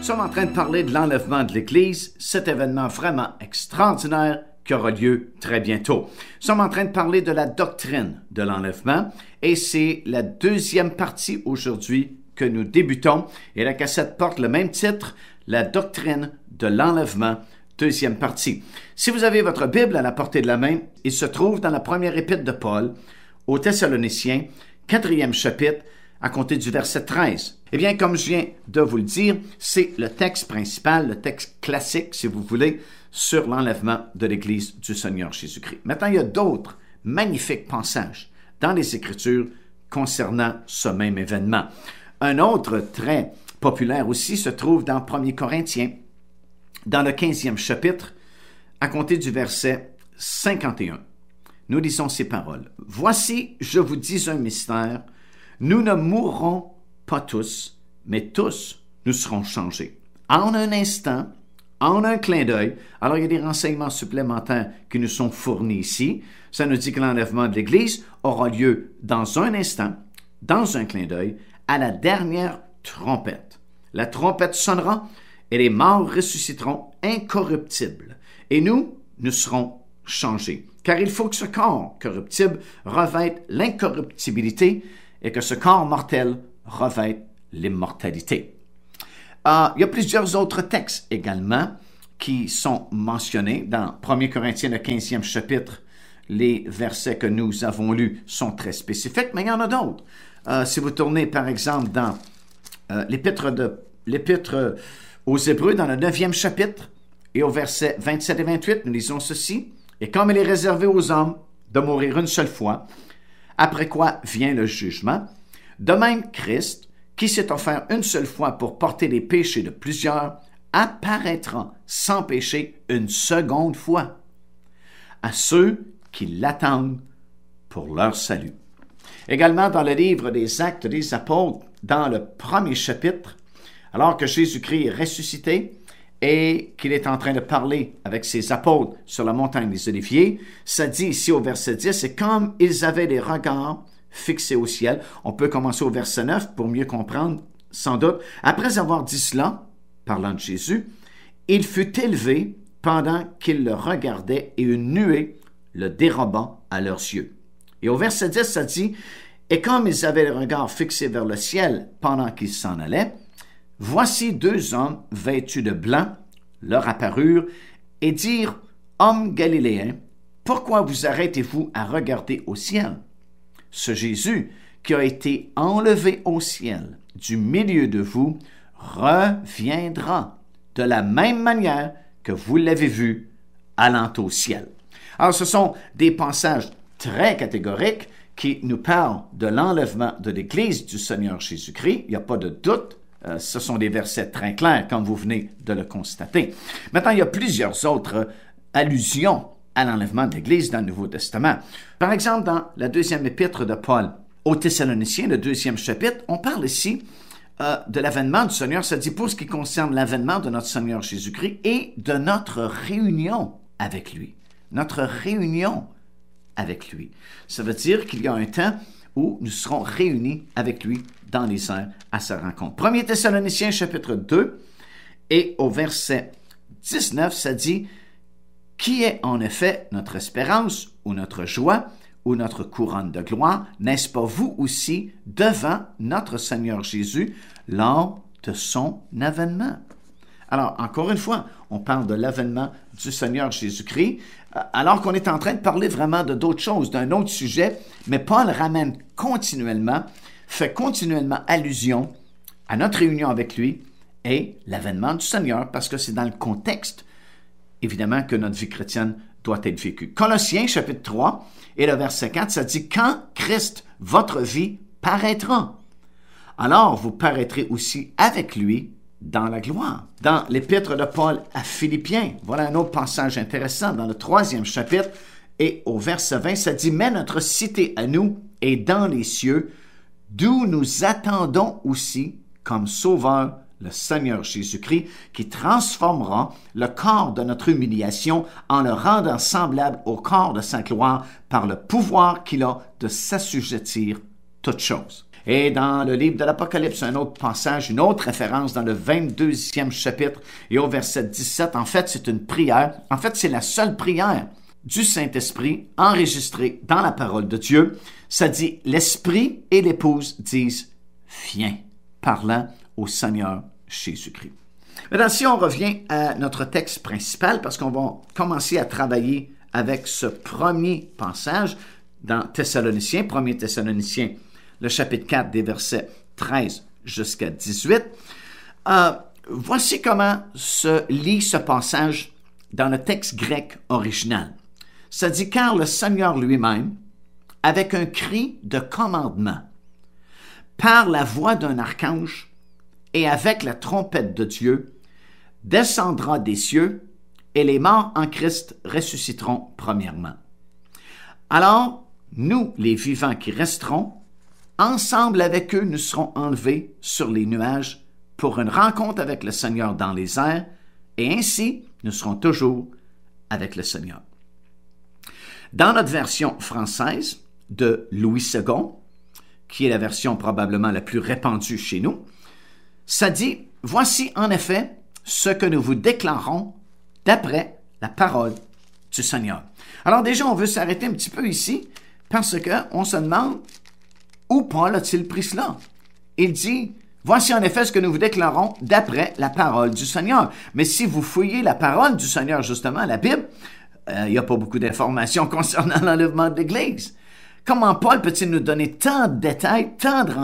sommes en train de parler de l'enlèvement de l'Église, cet événement vraiment extraordinaire qui aura lieu très bientôt. Nous sommes en train de parler de la doctrine de l'enlèvement et c'est la deuxième partie aujourd'hui que nous débutons et la cassette porte le même titre, la doctrine de l'enlèvement, deuxième partie. Si vous avez votre Bible à la portée de la main, il se trouve dans la première épître de Paul aux Thessaloniciens, 4e chapitre, à compter du verset 13. Eh bien, comme je viens de vous le dire, c'est le texte principal, le texte classique, si vous voulez, sur l'enlèvement de l'Église du Seigneur Jésus-Christ. Maintenant, il y a d'autres magnifiques passages dans les Écritures concernant ce même événement. Un autre très populaire aussi se trouve dans 1 Corinthiens, dans le 15e chapitre, à compter du verset 51. Nous lisons ces paroles. « Voici, je vous dis un mystère, nous ne mourrons pas tous, mais tous nous serons changés. En un instant, en un clin d'œil. » Alors, il y a des renseignements supplémentaires qui nous sont fournis ici. Ça nous dit que l'enlèvement de l'Église aura lieu dans un instant, dans un clin d'œil, à la dernière trompette. La trompette sonnera et les morts ressusciteront incorruptibles. Et nous serons changés. Car il faut que ce corps corruptible revête l'incorruptibilité et que ce corps mortel revête l'immortalité. Il y a plusieurs autres textes également qui sont mentionnés dans 1 Corinthiens, le 15e chapitre. Les versets que nous avons lus sont très spécifiques, mais il y en a d'autres. Si vous tournez, par exemple, dans l'Épître aux Hébreux, dans le 9e chapitre, et au verset 27 et 28, nous lisons ceci. « Et comme il est réservé aux hommes de mourir une seule fois, après quoi vient le jugement, de même Christ, qui s'est offert une seule fois pour porter les péchés de plusieurs, apparaîtra sans péché une seconde fois à ceux qui l'attendent pour leur salut. » Également dans le livre des Actes des Apôtres, dans le 1er chapitre, alors que Jésus-Christ est ressuscité et qu'il est en train de parler avec ses apôtres sur la montagne des Oliviers, ça dit ici au verset 10, « Et comme ils avaient les regards fixés au ciel », on peut commencer au verset 9 pour mieux comprendre, sans doute. Après avoir dit cela, parlant de Jésus, il fut élevé pendant qu'ils le regardaient et une nuée le déroba à leurs yeux. Et au verset 10, ça dit, « Et comme ils avaient le regard fixé vers le ciel pendant qu'ils s'en allaient, voici deux hommes vêtus de blanc leur apparurent et dirent, « Hommes galiléens, pourquoi vous arrêtez-vous à regarder au ciel? Ce Jésus qui a été enlevé au ciel du milieu de vous reviendra de la même manière que vous l'avez vu allant au ciel. » Alors, ce sont des passages très catégoriques qui nous parlent de l'enlèvement de l'Église du Seigneur Jésus-Christ. Il n'y a pas de doute. Ce sont des versets très clairs, comme vous venez de le constater. Maintenant, il y a plusieurs autres allusions à l'enlèvement de l'Église dans le Nouveau Testament. Par exemple, dans la deuxième épître de Paul aux Thessaloniciens, le 2e chapitre, on parle ici de l'avènement du Seigneur. Ça dit pour ce qui concerne l'avènement de notre Seigneur Jésus-Christ et de notre réunion avec lui. Notre réunion avec lui. Ça veut dire qu'il y a un temps où nous serons réunis avec lui dans les airs à sa rencontre. 1 Thessaloniciens chapitre 2 et au verset 19, ça dit « Qui est en effet notre espérance ou notre joie ou notre couronne de gloire, n'est-ce pas vous aussi devant notre Seigneur Jésus lors de son avènement? » Alors, encore une fois, on parle de l'avènement du Seigneur Jésus-Christ, alors qu'on est en train de parler vraiment de d'autres choses, d'un autre sujet, mais Paul ramène continuellement, fait continuellement allusion à notre réunion avec lui et l'avènement du Seigneur, parce que c'est dans le contexte, évidemment, que notre vie chrétienne doit être vécue. Colossiens, chapitre 3, et le verset 4, ça dit « Quand Christ, votre vie, paraîtra, alors vous paraîtrez aussi avec lui dans la gloire. » Dans l'épître de Paul à Philippiens, voilà un autre passage intéressant, dans le 3e chapitre, et au verset 20, ça dit « Mais notre cité à nous est dans les cieux, d'où nous attendons aussi comme sauveur le Seigneur Jésus-Christ, qui transformera le corps de notre humiliation en le rendant semblable au corps de sa gloire par le pouvoir qu'il a de s'assujettir toutes choses. » Et dans le livre de l'Apocalypse, un autre passage, une autre référence dans le 22e chapitre et au verset 17, en fait, c'est une prière. En fait, c'est la seule prière du Saint-Esprit enregistrée dans la parole de Dieu. Ça dit, l'Esprit et l'Épouse disent, viens, parlant au Seigneur Jésus-Christ. Maintenant, si on revient à notre texte principal, parce qu'on va commencer à travailler avec ce premier passage dans Thessaloniciens, 1 Thessaloniciens, le chapitre 4 des versets 13 jusqu'à 18. Voici comment se lit ce passage dans le texte grec original. Ça dit, car le Seigneur lui-même, avec un cri de commandement, par la voix d'un archange et avec la trompette de Dieu, descendra des cieux et les morts en Christ ressusciteront premièrement. Alors, nous, les vivants qui resterons, ensemble avec eux, nous serons enlevés sur les nuages pour une rencontre avec le Seigneur dans les airs, et ainsi, nous serons toujours avec le Seigneur. Dans notre version française de Louis II, qui est la version probablement la plus répandue chez nous, ça dit, voici en effet ce que nous vous déclarons d'après la parole du Seigneur. Alors déjà, on veut s'arrêter un petit peu ici parce qu'on se demande où Paul a-t-il pris cela? Il dit, voici en effet ce que nous vous déclarons d'après la parole du Seigneur. Mais si vous fouillez la parole du Seigneur, justement, la Bible, il n'y a pas beaucoup d'informations concernant l'enlèvement de l'Église. Comment Paul peut-il nous donner tant de détails, tant de